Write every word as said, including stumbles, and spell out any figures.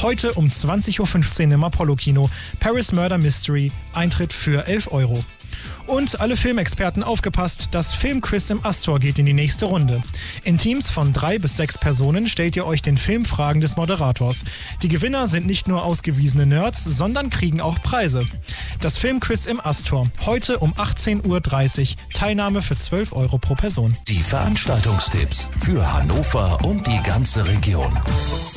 Heute um zwanzig Uhr fünfzehn im Apollo-Kino. Paris Murder Mystery. Eintritt für elf Euro. Und alle Filmexperten aufgepasst, das Filmquiz im Astor geht in die nächste Runde. In Teams von drei bis sechs Personen stellt ihr euch den Filmfragen des Moderators. Die Gewinner sind nicht nur ausgewiesene Nerds, sondern kriegen auch Preise. Das Filmquiz im Astor, heute um achtzehn Uhr dreißig. Teilnahme für zwölf Euro pro Person. Die Veranstaltungstipps für Hannover und die ganze Region.